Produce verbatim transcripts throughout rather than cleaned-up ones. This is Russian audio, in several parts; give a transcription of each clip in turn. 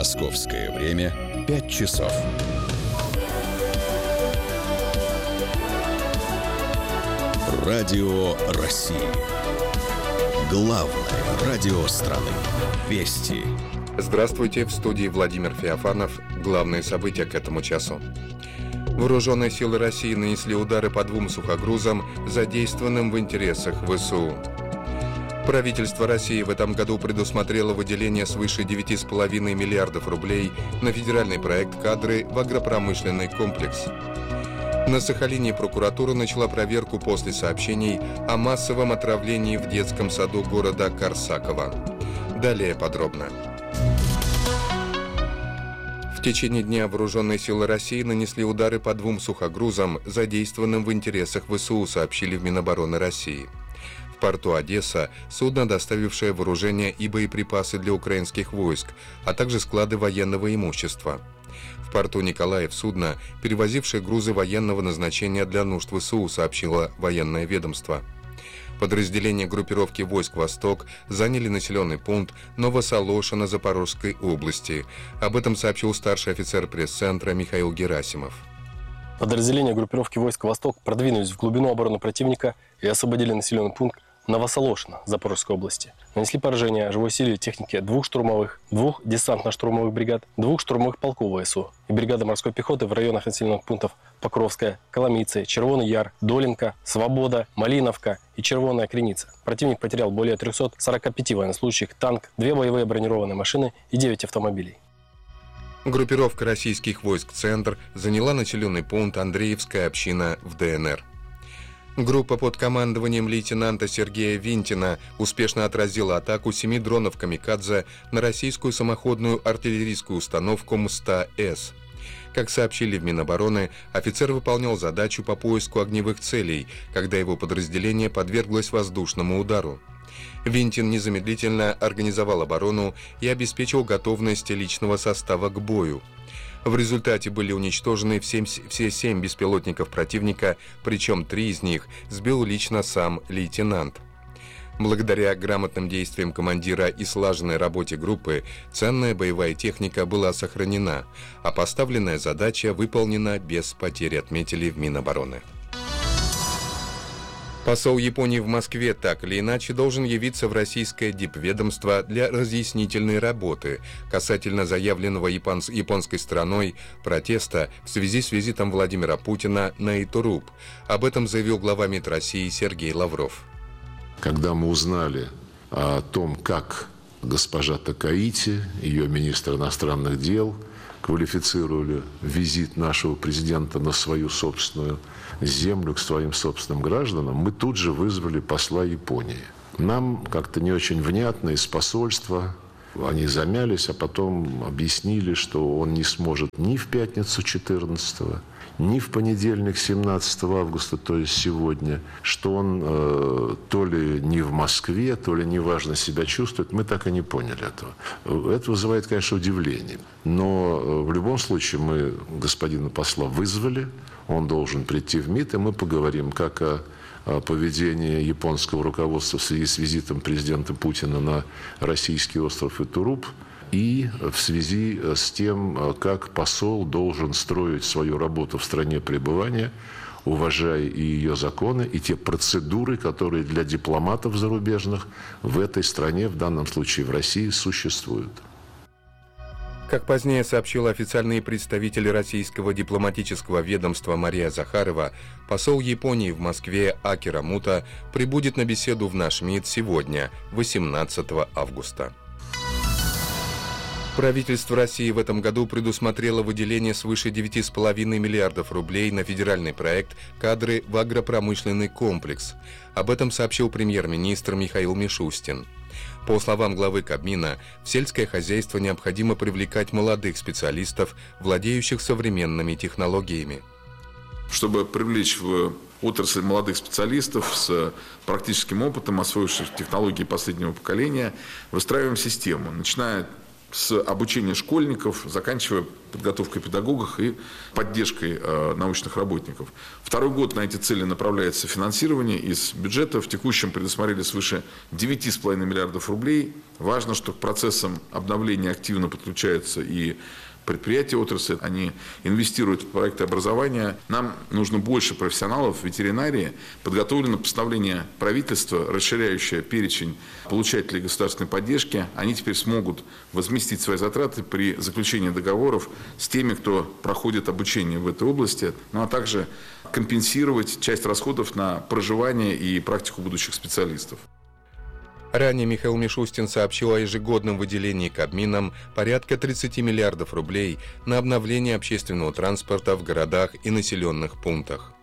Московское время пять часов. Радио России. Главное радио страны. Вести. Здравствуйте, в студии Владимир Феофанов. Главные события к этому часу. Вооруженные силы России нанесли удары по двум сухогрузам, задействованным в интересах ВСУ. Правительство России в этом году предусмотрело выделение свыше девяти с половиной миллиардов рублей на федеральный проект «Кадры в агропромышленный комплекс». На Сахалине прокуратура начала проверку после сообщений о массовом отравлении в детском саду города Корсаково. Далее подробно. В течение дня вооруженные силы России нанесли удары по двум сухогрузам, задействованным в интересах ВСУ, сообщили в Минобороны России. В порту Одесса судно, доставившее вооружение и боеприпасы для украинских войск, а также склады военного имущества. В порту Николаев судно, перевозившее грузы военного назначения для нужд ВСУ, сообщило военное ведомство. Подразделения группировки войск «Восток» заняли населенный пункт Новосолошино Запорожской области. Об этом сообщил старший офицер пресс-центра Михаил Герасимов. Подразделения группировки войск «Восток» продвинулись в глубину обороны противника и освободили населенный пункт Новосолошино Запорожской области. Нанесли поражение живой силе техники двух штурмовых, двух десантно-штурмовых бригад, двух штурмовых полков ВСУ и бригады морской пехоты в районах населенных пунктов Покровская, Коломийцы, Червоный Яр, Долинка, Свобода, Малиновка и Червоная Креница. Противник потерял более трёхсот сорока пяти военнослужащих, танк, две боевые бронированные машины и девять автомобилей. Группировка российских войск «Центр» заняла населенный пункт Андреевская община в ДНР. Группа под командованием лейтенанта Сергея Винтина успешно отразила атаку семи дронов «Камикадзе» на российскую самоходную артиллерийскую установку М сто С. Как сообщили в Минобороны, офицер выполнял задачу по поиску огневых целей, когда его подразделение подверглось воздушному удару. Винтин незамедлительно организовал оборону и обеспечил готовность личного состава к бою. В результате были уничтожены все, все семь беспилотников противника, причем три из них сбил лично сам лейтенант. Благодаря грамотным действиям командира и слаженной работе группы, ценная боевая техника была сохранена, а поставленная задача выполнена без потери, отметили в Минобороны. Посол Японии в Москве так или иначе должен явиться в российское дипведомство для разъяснительной работы касательно заявленного японс- японской стороной протеста в связи с визитом Владимира Путина на Итуруб. Об этом заявил глава МИД России Сергей Лавров. Когда мы узнали о том, как госпожа Такаити, ее министр иностранных дел, квалифицировали визит нашего президента на свою собственную землю к своим собственным гражданам, мы тут же вызвали посла Японии. Нам как-то не очень внятно из посольства. Они замялись, а потом объяснили, что он не сможет ни в пятницу четырнадцатого, ни в понедельник семнадцатого августа, то есть сегодня, что он э, то ли не в Москве, то ли неважно себя чувствует. Мы так и не поняли этого. Это вызывает, конечно, удивление. Но э, в любом случае мы господина посла вызвали, он должен прийти в МИД, и мы поговорим как о, о поведении японского руководства в связи с визитом президента Путина на российский остров Итуруб, и в связи с тем, как посол должен строить свою работу в стране пребывания, уважая и ее законы, и те процедуры, которые для дипломатов зарубежных в этой стране, в данном случае в России, существуют. Как позднее сообщила официальный представитель российского дипломатического ведомства Мария Захарова, посол Японии в Москве Акира Мута прибудет на беседу в наш МИД сегодня, восемнадцатого августа. Правительство России в этом году предусмотрело выделение свыше девяти с половиной миллиардов рублей на федеральный проект «Кадры в агропромышленный комплекс». Об этом сообщил премьер-министр Михаил Мишустин. По словам главы Кабмина, в сельское хозяйство необходимо привлекать молодых специалистов, владеющих современными технологиями. Чтобы привлечь в отрасль молодых специалистов с практическим опытом, освоивших технологии последнего поколения, выстраиваем систему, начиная с обучения школьников, заканчивая подготовкой педагогов и поддержкой э, научных работников. Второй год на эти цели направляется финансирование из бюджета. В текущем предусмотрели свыше девять целых пять десятых миллиардов рублей. Важно, что к процессам обновления активно подключаются и предприятия отрасли, они инвестируют в проекты образования. Нам нужно больше профессионалов в ветеринарии. Подготовлено постановление правительства, расширяющее перечень получателей государственной поддержки. Они теперь смогут возместить свои затраты при заключении договоров с теми, кто проходит обучение в этой области, ну а также компенсировать часть расходов на проживание и практику будущих специалистов. Ранее Михаил Мишустин сообщил о ежегодном выделении Кабмином порядка тридцати миллиардов рублей на обновление общественного транспорта в городах и населенных пунктах.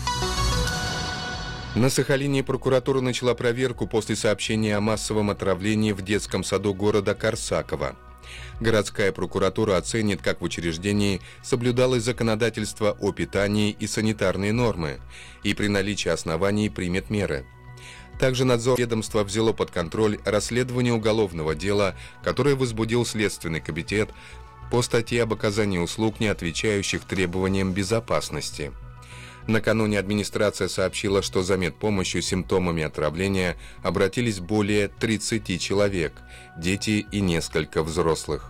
На Сахалине прокуратура начала проверку после сообщения о массовом отравлении в детском саду города Корсаково. Городская прокуратура оценит, как в учреждении соблюдалось законодательство о питании и санитарные нормы, и при наличии оснований примет меры. Также надзор ведомства взяло под контроль расследование уголовного дела, которое возбудил Следственный комитет по статье об оказании услуг, не отвечающих требованиям безопасности. Накануне администрация сообщила, что за медпомощью с симптомами отравления обратились более тридцати человек, дети и несколько взрослых.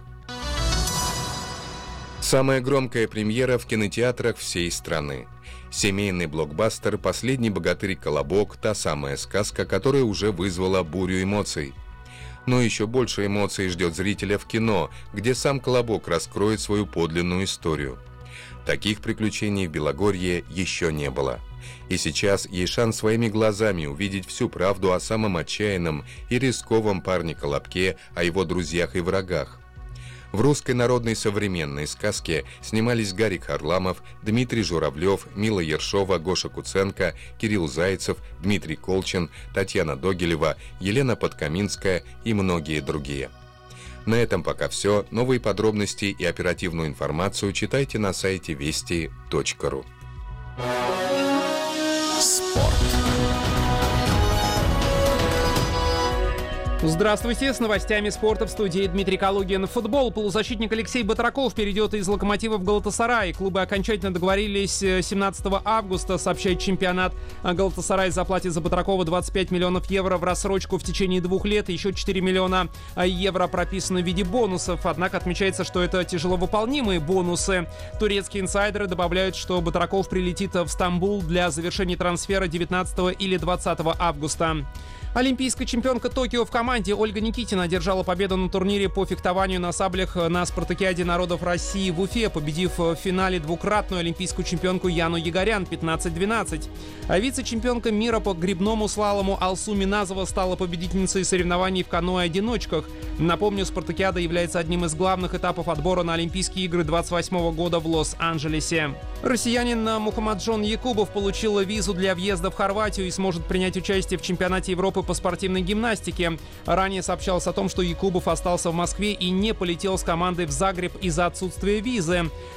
Самая громкая премьера в кинотеатрах всей страны. Семейный блокбастер «Последний богатырь Колобок» – та самая сказка, которая уже вызвала бурю эмоций. Но еще больше эмоций ждет зрителя в кино, где сам Колобок раскроет свою подлинную историю. Таких приключений в Белогорье еще не было. И сейчас есть шанс своими глазами увидеть всю правду о самом отчаянном и рисковом парне Колобке, о его друзьях и врагах. В русской народной современной сказке снимались Гарик Харламов, Дмитрий Журавлев, Мила Ершова, Гоша Куценко, Кирилл Зайцев, Дмитрий Колчин, Татьяна Догилева, Елена Подкаминская и многие другие. На этом пока все. Новые подробности и оперативную информацию читайте на сайте вести точка ру. Спорт. Здравствуйте, с новостями спорта в студии Дмитрий Калугин. Футбол. Полузащитник Алексей Батраков перейдет из «Локомотива» в «Галатасарай». Клубы окончательно договорились семнадцатого августа, сообщает чемпионат. «Галатасарай» заплатит за Батракова двадцать пять миллионов евро в рассрочку в течение двух лет. Еще четыре миллиона евро прописаны в виде бонусов. Однако отмечается, что это тяжеловыполнимые бонусы. Турецкие инсайдеры добавляют, что Батраков прилетит в Стамбул для завершения трансфера девятнадцатого или двадцатого августа. Олимпийская чемпионка Токио в команде Ольга Никитина одержала победу на турнире по фехтованию на саблях на Спартакиаде народов России в Уфе, победив в финале двукратную олимпийскую чемпионку Яну Егорян пятнадцать двенадцать. А вице-чемпионка мира по гребному слалому Алсу Миназова стала победительницей соревнований в каноэ-одиночках. Напомню, Спартакиада является одним из главных этапов отбора на Олимпийские игры двадцать восьмого года в Лос-Анджелесе. Россиянин Мухаммаджон Якубов получил визу для въезда в Хорватию и сможет принять участие в чемпионате Европы по спортивной гимнастике. Ранее сообщалось о том, что Якубов остался в Москве и не полетел с командой в Загреб из-за отсутствия визы.